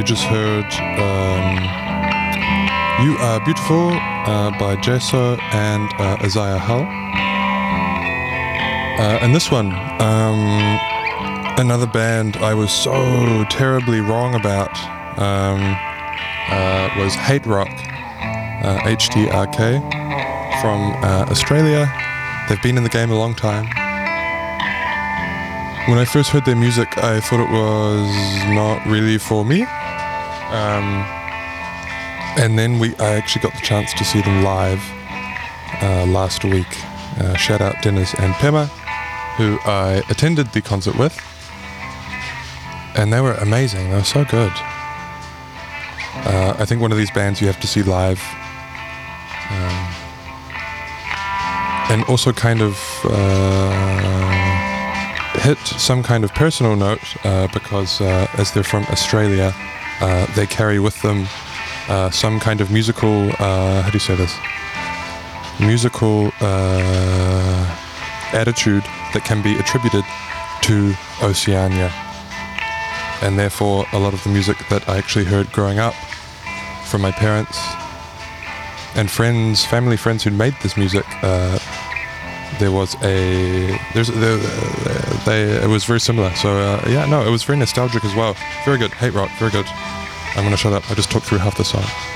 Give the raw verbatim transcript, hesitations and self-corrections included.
just heard um, You Are Beautiful uh, by Jeso and uh, Isaiah Hull. Uh, and this one, um, another band I was so terribly wrong about, um, uh, was Hate Rock, uh, H D R K, from uh, Australia. They've been in the game a long time. When I first heard their music, I thought it was not really for me. Um, and then we, I actually got the chance to see them live uh, last week. Uh, shout out Dennis and Pema, who I attended the concert with. And they were amazing. They were so good. Uh, I think one of these bands you have to see live. Um, and also kind of uh, hit some kind of personal note uh, because uh, as they're from Australia, uh, they carry with them uh, some kind of musical, uh, how do you say this? Musical uh, attitude that can be attributed to Oceania. And therefore, a lot of the music that I actually heard growing up from my parents and friends, family friends who made this music, uh, there was a, there's, there, uh, they, it was very similar. So uh, yeah, no, it was very nostalgic as well. Very good, Hate Rock, very good. I'm gonna shut up, I just talked through half the song.